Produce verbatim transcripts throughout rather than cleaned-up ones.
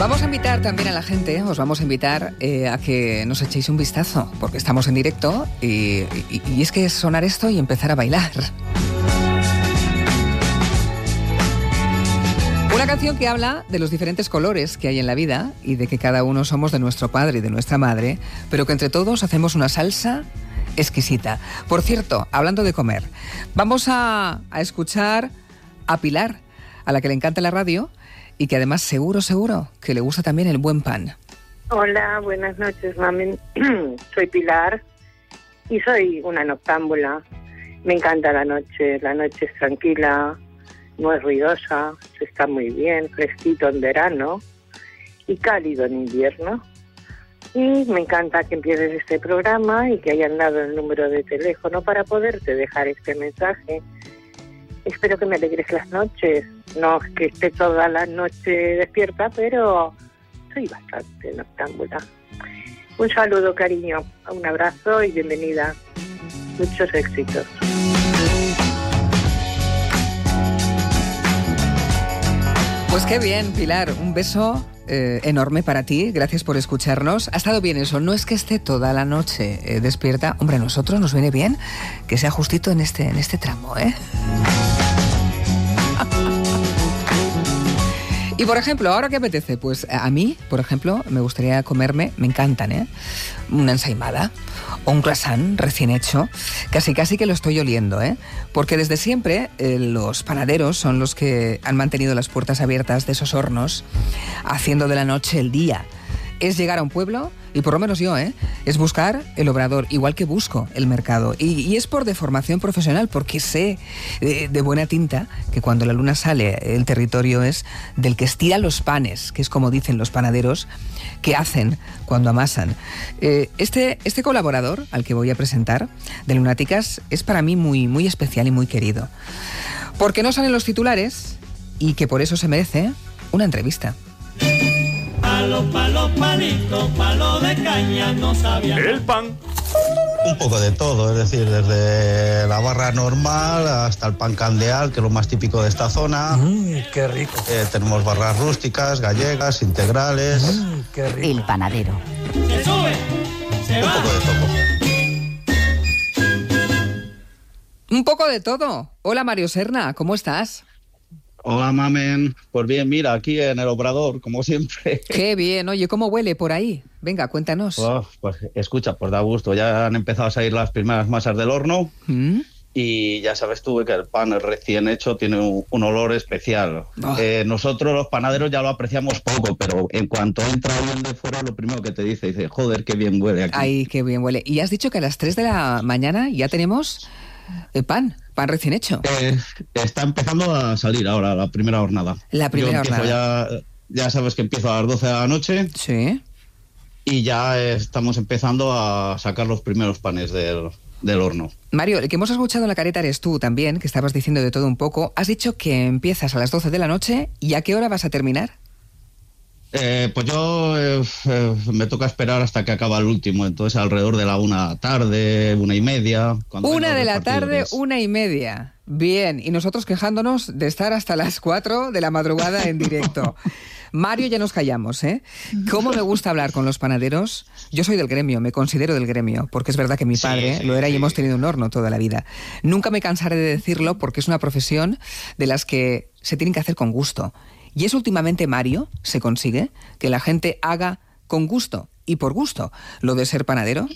Vamos a invitar también a la gente, os vamos a invitar eh, a que nos echéis un vistazo, porque estamos en directo y, y, y es que es sonar esto y empezar a bailar. Una canción que habla de los diferentes colores que hay en la vida y de que cada uno somos de nuestro padre y de nuestra madre, pero que entre todos hacemos una salsa exquisita. Por cierto, hablando de comer, vamos a, a escuchar a Pilar, a la que le encanta la radio y que además seguro, seguro que le gusta también el buen pan. Hola, buenas noches, mami. Soy Pilar y soy una noctámbula. Me encanta la noche, la noche es tranquila, no es ruidosa, se está muy bien, fresquito en verano y cálido en invierno. Y me encanta que empieces este programa y que hayan dado el número de teléfono para poderte dejar este mensaje. Espero que me alegres las noches. No es que esté toda la noche despierta, pero soy bastante noctámbula. Un saludo, cariño, un abrazo y bienvenida. Muchos éxitos. Pues qué bien, Pilar. Un beso eh, enorme para ti. Gracias por escucharnos. Ha estado bien eso. No es que esté toda la noche eh, despierta. Hombre, a nosotros nos viene bien que sea justito en este, en este tramo, ¿eh? Y por ejemplo, ¿ahora qué apetece? Pues a mí, por ejemplo, me gustaría comerme, me encantan, ¿eh? Una ensaimada o un croissant recién hecho. Casi casi que lo estoy oliendo, ¿eh? Porque desde siempre eh, los panaderos son los que han mantenido las puertas abiertas de esos hornos, haciendo de la noche el día. Es llegar a un pueblo, y por lo menos yo, ¿eh? es buscar el obrador, igual que busco el mercado. Y, y es por deformación profesional, porque sé eh, de buena tinta que cuando la luna sale, el territorio es del que estira los panes, que es como dicen los panaderos, que hacen cuando amasan. Eh, este, este colaborador al que voy a presentar, de Lunáticas, es para mí muy, muy especial y muy querido. Porque no salen los titulares y que por eso se merece una entrevista. Palo, palo, palito, palo de caña, no sabía. El pan. Un poco de todo, es decir, desde la barra normal hasta el pan candeal, que es lo más típico de esta zona. Mmm, qué rico. Eh, tenemos barras rústicas, gallegas, integrales. Mmm, qué rico. El panadero. Se sube, se Un va. poco de todo. Un poco de todo. Hola, Mario Serna, ¿cómo estás? Hola, mamen. Pues bien, mira, aquí en el obrador, como siempre. Qué bien. Oye, ¿cómo huele por ahí? Venga, cuéntanos. Oh, pues escucha, pues da gusto. Ya han empezado a salir las primeras masas del horno. ¿Mm? Y ya sabes tú que el pan recién hecho tiene un, un olor especial. Oh. Eh, nosotros los panaderos ya lo apreciamos poco, pero en cuanto entra alguien de fuera, lo primero que te dice, dice, joder, qué bien huele aquí. Ay, qué bien huele. Y has dicho que a las tres de la mañana ya tenemos eh, pan, pan recién hecho. Eh, está empezando a salir ahora la primera hornada. La primera Yo empiezo hornada. Ya, ya sabes que empiezo a las doce de la noche. Sí. Y ya eh, estamos empezando a sacar los primeros panes del, del horno. Mario, el que hemos escuchado en la careta eres tú también, que estabas diciendo de todo un poco. Has dicho que empiezas a las doce de la noche y ¿a qué hora vas a terminar? Eh, pues yo eh, eh, me toca esperar hasta que acaba el último, entonces alrededor de la una tarde, una y media. Una de la tarde, una y media. Bien, y nosotros quejándonos de estar hasta las cuatro de la madrugada en directo. Mario, ya nos callamos, ¿eh? ¿Cómo me gusta hablar con los panaderos? Yo soy del gremio, me considero del gremio, porque es verdad que mi padre sí, sí, lo era y sí. hemos tenido un horno toda la vida. Nunca me cansaré de decirlo porque es una profesión de las que se tienen que hacer con gusto. Y es últimamente, Mario, se consigue que la gente haga con gusto y por gusto lo de ser panadero.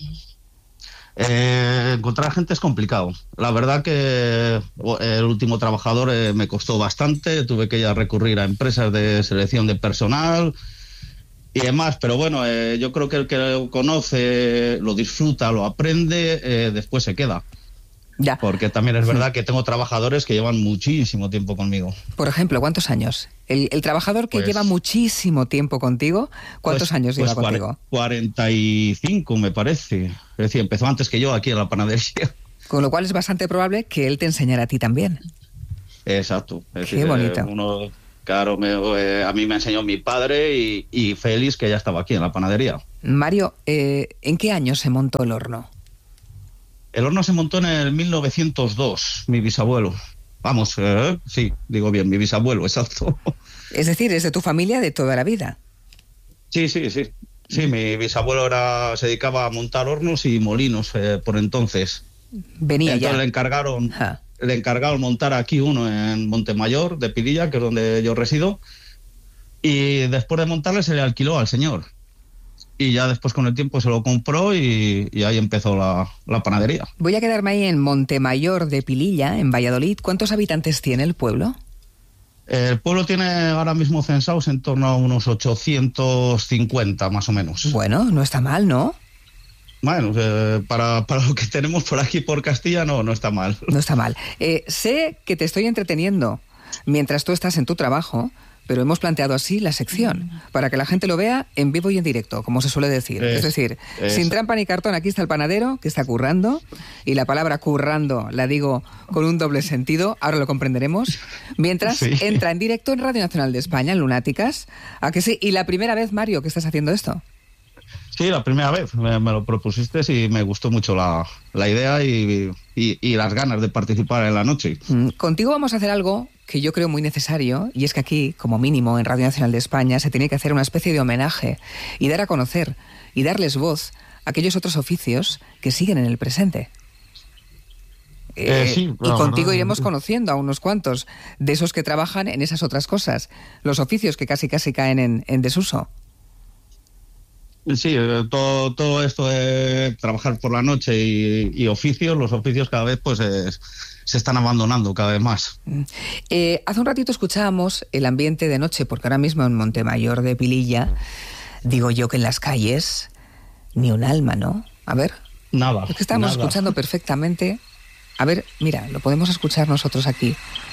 Eh, encontrar gente es complicado. La verdad que el último trabajador eh, me costó bastante. Tuve que ya recurrir a empresas de selección de personal y demás. Pero bueno, eh, yo creo que el que lo conoce, lo disfruta, lo aprende, eh, después se queda. Ya. Porque también es verdad que tengo trabajadores que llevan muchísimo tiempo conmigo. Por ejemplo, ¿cuántos años? El, el trabajador que Pues, lleva muchísimo tiempo contigo, ¿cuántos pues, años lleva pues contigo? cuarenta y cinco me parece. Es decir, empezó antes que yo aquí en la panadería. Con lo cual es bastante probable que él te enseñara a ti también. Exacto. Es Qué decir, bonito. eh, uno, claro, me, eh, a mí me enseñó mi padre y, y Félix, que ya estaba aquí en la panadería. Mario, eh, ¿en qué año se montó el horno? El horno se montó en el mil novecientos dos, mi bisabuelo. Vamos, eh, sí, digo bien, mi bisabuelo, exacto. Es decir, es de tu familia de toda la vida. Sí, sí, sí. Sí, mi bisabuelo era, se dedicaba a montar hornos y molinos eh, por entonces. Venía Entonces ya. le encargaron, Ja. le encargaron montar aquí uno en Montemayor de Pililla, que es donde yo resido, y después de montarle se le alquiló al señor. Y ya después con el tiempo se lo compró y, y ahí empezó la, la panadería. Voy a quedarme ahí en Montemayor de Pililla, en Valladolid. ¿Cuántos habitantes tiene el pueblo? El pueblo tiene ahora mismo censados en torno a unos ochocientos cincuenta más o menos. Bueno, no está mal, ¿no? Bueno, eh, para, para lo que tenemos por aquí por Castilla no, no está mal. No está mal. Eh, sé que te estoy entreteniendo mientras tú estás en tu trabajo, pero hemos planteado así la sección, para que la gente lo vea en vivo y en directo, como se suele decir. Es, es decir, es... sin trampa ni cartón, aquí está el panadero que está currando, y la palabra currando la digo con un doble sentido, ahora lo comprenderemos, mientras sí. entra en directo en Radio Nacional de España, en Lunáticas. ¿A que sí? Y la primera vez, Mario, que estás haciendo esto. Sí, la primera vez me, me lo propusiste y me gustó mucho la, la idea y, y, y las ganas de participar en la noche. Mm, contigo vamos a hacer algo que yo creo muy necesario, y es que aquí, como mínimo, en Radio Nacional de España, se tiene que hacer una especie de homenaje y dar a conocer y darles voz a aquellos otros oficios que siguen en el presente. Eh, eh, sí, y contigo verdad, iremos sí. conociendo a unos cuantos de esos que trabajan en esas otras cosas, los oficios que casi casi caen en, en desuso. Sí, todo, todo esto de trabajar por la noche y, y oficios, los oficios cada vez pues es, se están abandonando cada vez más. Eh, hace un ratito escuchábamos el ambiente de noche, porque ahora mismo en Montemayor de Pililla, digo yo que en las calles ni un alma, ¿no? A ver. Nada. Es que estamos nada. escuchando perfectamente. A ver, mira, lo podemos escuchar nosotros aquí.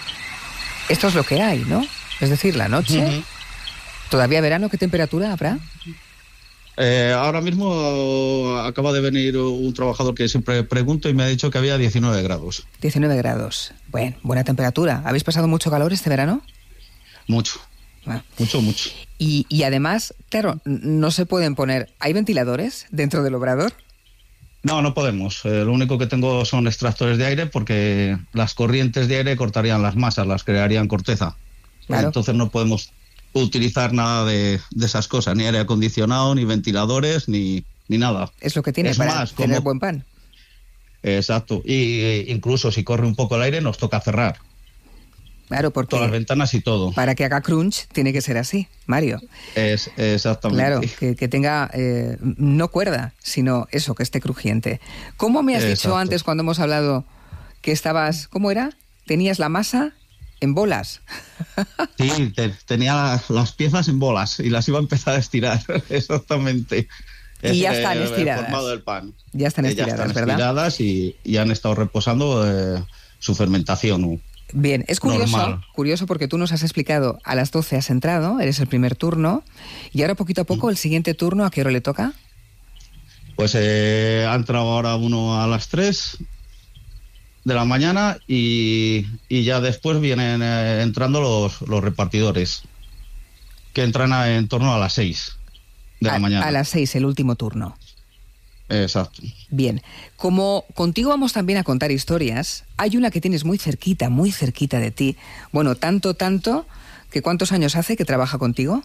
Esto es lo que hay, ¿no? Es decir, la noche, uh-huh. todavía verano, ¿qué temperatura habrá? Eh, ahora mismo acaba de venir un trabajador que siempre pregunto y me ha dicho que había diecinueve grados. diecinueve grados. Bueno, buena temperatura. ¿Habéis pasado mucho calor este verano? Mucho. Ah. Mucho, mucho. Y, y además, claro, no se pueden poner... ¿Hay ventiladores dentro del obrador? No, no podemos. Eh, lo único que tengo son extractores de aire porque las corrientes de aire cortarían las masas, las crearían corteza. Claro. Entonces no podemos utilizar nada de, de esas cosas, ni aire acondicionado, ni ventiladores, ni, ni nada. Es lo que tiene es para más, tener como... buen pan. Exacto. Y eh, incluso si corre un poco el aire nos toca cerrar. Claro, porque... todas las ventanas y todo. Para que haga crunch tiene que ser así, Mario. Es, exactamente. Claro, que, que tenga, eh, no cuerda, sino eso, que esté crujiente. ¿Cómo me has Exacto. dicho antes cuando hemos hablado que estabas, ¿cómo era? ¿Tenías la masa en bolas? Sí, te, tenía las piezas en bolas y las iba a empezar a estirar, exactamente. Y ya están eh, estiradas. Formado el pan. Ya están estiradas, ya están ¿verdad? estiradas y, y han estado reposando eh, su fermentación. ¿no? Bien, es curioso, Normal. curioso porque tú nos has explicado, a las doce has entrado, eres el primer turno, y ahora poquito a poco, el siguiente turno, ¿a qué hora le toca? Pues eh, ha entrado ahora uno a las tres de la mañana y, y ya después vienen eh, entrando los, los repartidores, que entran a, en torno a las seis de a, la mañana. A las seis, el último turno. Exacto. Bien, como contigo vamos también a contar historias, hay una que tienes muy cerquita, muy cerquita de ti. Bueno, tanto, tanto, que ¿cuántos años hace que trabaja contigo?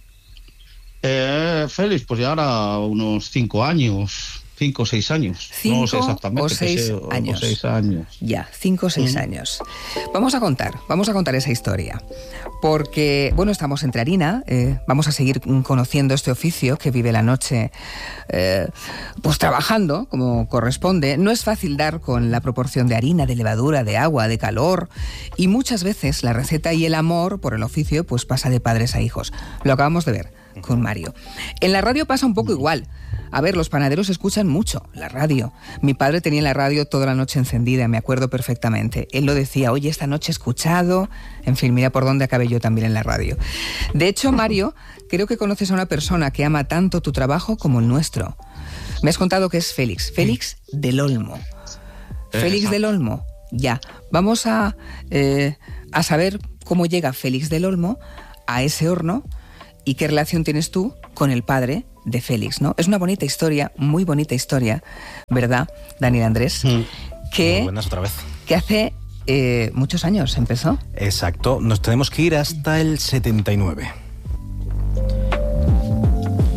Eh, Félix, pues ya ahora unos cinco años, cinco o seis años. Cinco no sé exactamente, o seis sé, años. O seis años. Ya, cinco o seis mm. años. Vamos a contar, vamos a contar esa historia. Porque, bueno, estamos entre harina, eh, vamos a seguir conociendo este oficio que vive la noche, eh, pues trabajando como corresponde. No es fácil dar con la proporción de harina, de levadura, de agua, de calor, y muchas veces la receta y el amor por el oficio pues pasa de padres a hijos. Lo acabamos de ver con Mario. En la radio pasa un poco igual. A ver, los panaderos escuchan mucho la radio. Mi padre tenía la radio toda la noche encendida, me acuerdo perfectamente. Él lo decía, oye, esta noche he escuchado... En fin, mira por dónde acabé yo también en la radio. De hecho, Mario, creo que conoces a una persona que ama tanto tu trabajo como el nuestro. Me has contado que es Félix. Félix del Olmo. Félix del Olmo. Ya. Vamos a, eh, a saber cómo llega Félix del Olmo a ese horno y qué relación tienes tú con el padre de Félix, ¿no? Es una bonita historia, muy bonita historia, ¿verdad, Daniel Andrés? Mm. Que, muy buenas otra vez. Que hace eh, muchos años empezó. Exacto, nos tenemos que ir hasta el setenta y nueve.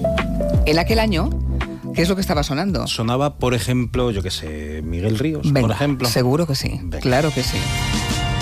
En aquel año, ¿qué es lo que estaba sonando? Sonaba, por ejemplo, yo qué sé, Miguel Ríos, Venga, por ejemplo. Seguro que sí, Venga. claro que sí.